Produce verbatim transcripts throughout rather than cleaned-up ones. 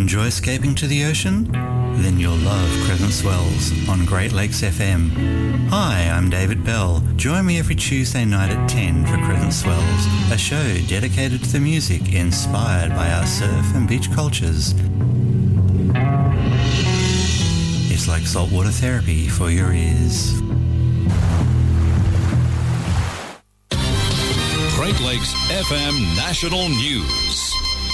enjoy escaping to the ocean? Then you'll love Crescent Swells on Great Lakes F M. Hi, I'm David Bell. Join me every Tuesday night at ten for Crescent Swells, a show dedicated to the music inspired by our surf and beach cultures. It's like saltwater therapy for your ears. Great Lakes F M National News.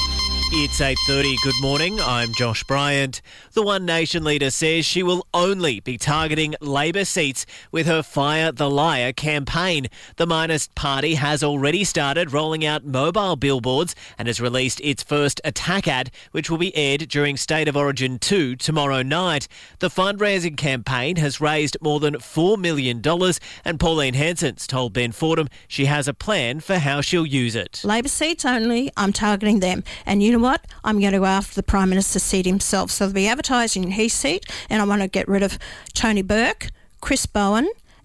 It's eight thirty. Good morning. I'm Josh Bryant. The One Nation leader says she will only be targeting Labor seats with her Fire the Liar campaign. The Minist Party has already started rolling out mobile billboards and has released its first attack ad, which will be aired during State of Origin two tomorrow night. The fundraising campaign has raised more than four million dollars, and Pauline Hanson's told Ben Fordham she has a plan for how she'll use it. Labor seats only, I'm targeting them. And you know what? I'm going to go after the Prime Minister's seat himself. So they'll be advertising in his seat, and I want to get rid of Tony Burke, Chris Bowen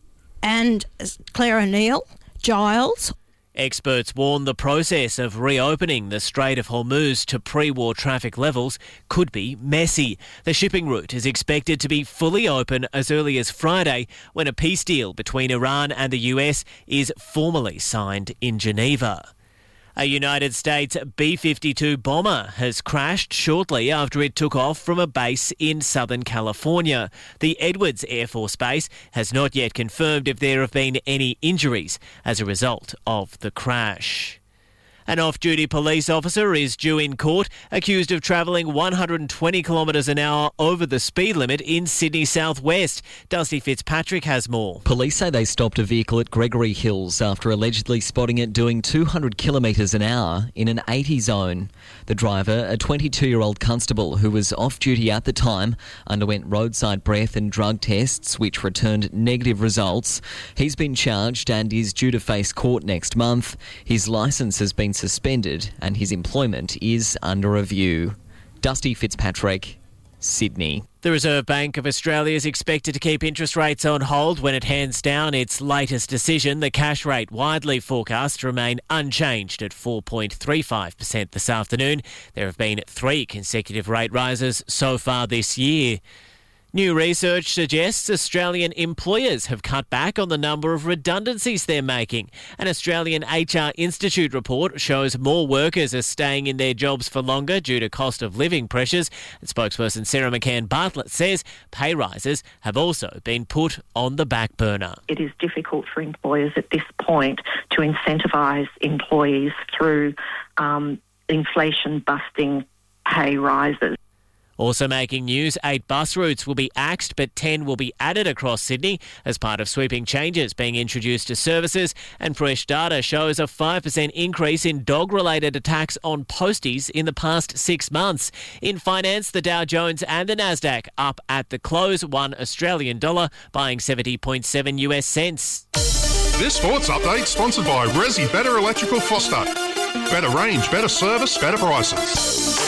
and Claire O'Neill, Giles. Experts warn the process of reopening the Strait of Hormuz to pre-war traffic levels could be messy. The shipping route is expected to be fully open as early as Friday, when a peace deal between Iran and the U S is formally signed in Geneva. A United States B fifty-two bomber has crashed shortly after it took off from a base in Southern California. The Edwards Air Force Base has not yet confirmed if there have been any injuries as a result of the crash. An off-duty police officer is due in court, accused of travelling one hundred twenty kilometres an hour over the speed limit in Sydney southwest. Dusty Fitzpatrick has more. Police say they stopped a vehicle at Gregory Hills after allegedly spotting it doing two hundred kilometres an hour in an eighty zone. The driver, a twenty-two-year-old constable who was off-duty at the time, underwent roadside breath and drug tests which returned negative results. He's been charged and is due to face court next month. His licence has been suspended and his employment is under review. Dusty Fitzpatrick, Sydney. The Reserve Bank of Australia is expected to keep interest rates on hold when it hands down its latest decision. The cash rate widely forecast to remain unchanged at four point three five percent this afternoon. There have been three consecutive rate rises so far this year. New research suggests Australian employers have cut back on the number of redundancies they're making. An Australian H R Institute report shows more workers are staying in their jobs for longer due to cost of living pressures. And spokesperson Sarah McCann-Bartlett says pay rises have also been put on the back burner. It is difficult for employers at this point to incentivise employees through um, inflation-busting pay rises. Also making news, eight bus routes will be axed, but ten will be added across Sydney as part of sweeping changes being introduced to services. And fresh data shows a five percent increase in dog-related attacks on posties in the past six months. In finance, the Dow Jones and the Nasdaq up at the close, one Australian dollar buying seventy point seven US cents. This sports update sponsored by Resi Better Electrical Foster. Better range, better service, better prices.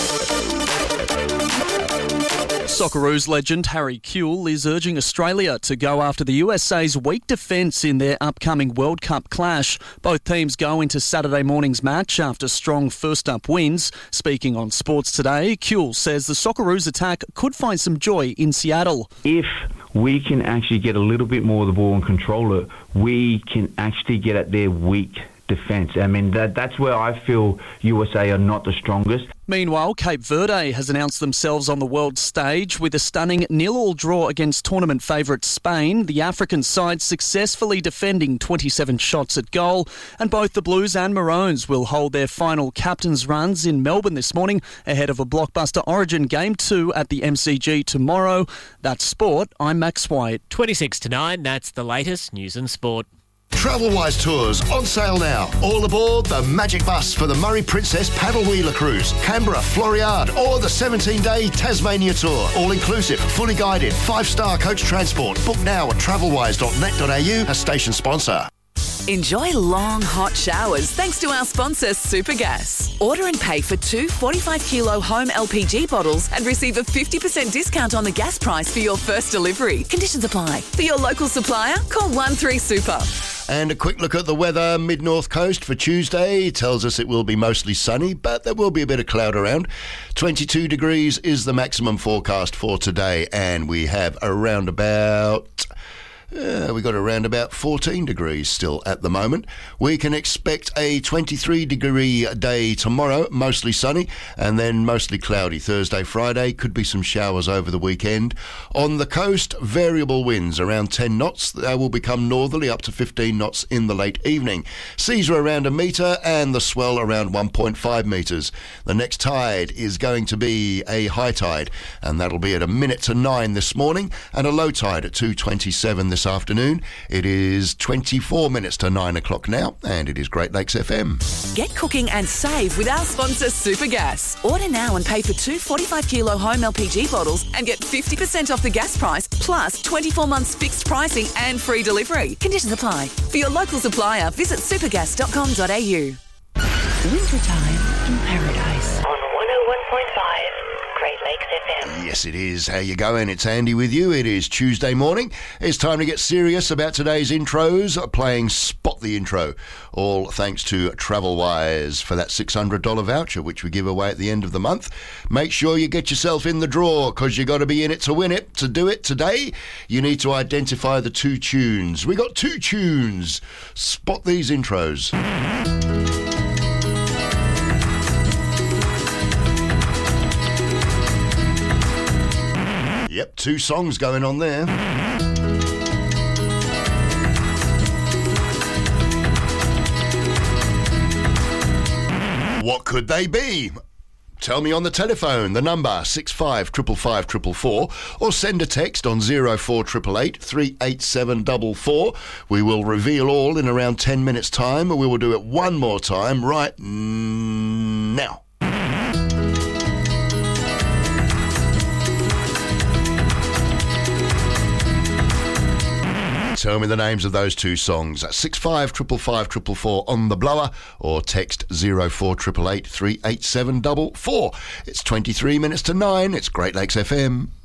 Socceroos legend Harry Kewell is urging Australia to go after the U S A's weak defence in their upcoming World Cup clash. Both teams go into Saturday morning's match after strong first-up wins. Speaking on Sports Today, Kewell says the Socceroos attack could find some joy in Seattle. If we can actually get a little bit more of the ball and control it, we can actually get at their weak defence. I mean, that that's where I feel U S A are not the strongest. Meanwhile, Cape Verde has announced themselves on the world stage with a stunning nil-all draw against tournament favourite Spain. The African side successfully defending twenty-seven shots at goal, and both the Blues and Maroons will hold their final captain's runs in Melbourne this morning ahead of a blockbuster Origin Game two at the M C G tomorrow. That's sport. I'm Max White. twenty-six to nine, that's the latest news and sport. Travelwise Tours on sale now. All aboard the Magic Bus for the Murray Princess Paddle Wheeler Cruise, Canberra, Floriade, or the seventeen-day Tasmania Tour. All inclusive, fully guided, five-star coach transport. Book now at travelwise dot net dot a u, a station sponsor. Enjoy long, hot showers thanks to our sponsor, Supergas. Order and pay for two forty-five kilo home L P G bottles and receive a fifty percent discount on the gas price for your first delivery. Conditions apply. For your local supplier, call one three super. And a quick look at the weather. Mid-North Coast for Tuesday tells us it will be mostly sunny, but there will be a bit of cloud around. twenty-two degrees is the maximum forecast for today, and we have around about... Uh, we got around about fourteen degrees still at the moment. We can expect a twenty-three degree day tomorrow, mostly sunny, and then mostly cloudy Thursday, Friday. Could be some showers over the weekend. On the coast, variable winds around ten knots. They will become northerly up to fifteen knots in the late evening. Seas are around a metre and the swell around one point five metres. The next tide is going to be a high tide, and that'll be at a minute to nine this morning, and a low tide at two twenty-seven this afternoon. It is twenty-four minutes to nine o'clock now, and it is Great Lakes F M. Get cooking and save with our sponsor Supergas. Order now and pay for two forty-five kilo home L P G bottles and get fifty percent off the gas price, plus twenty-four months fixed pricing and free delivery. Conditions apply. For your local supplier, visit supergas dot com dot a u. Wintertime in Paradise on one oh one point five Great Lakes F M. Yes, it is. How you going? It's Andy with you. It is Tuesday morning. It's time to get serious about today's intros, playing Spot the Intro. All thanks to TravelWise for that six hundred dollars voucher, which we give away at the end of the month. Make sure you get yourself in the draw, because you got to be in it to win it. To do it today, you need to identify the two tunes. We got two tunes. Spot these intros. Yep, two songs going on there. What could they be? Tell me on the telephone, the number six five five five five four four, or send a text on zero four eight eight eight three eight seven four four. We will reveal all in around ten minutes' time. We will do it one more time right now. Tell me the names of those two songs. six five five five five four four on the blower, or text zero four eight eight eight three eight seven four four. It's twenty-three minutes to nine. It's Great Lakes F M.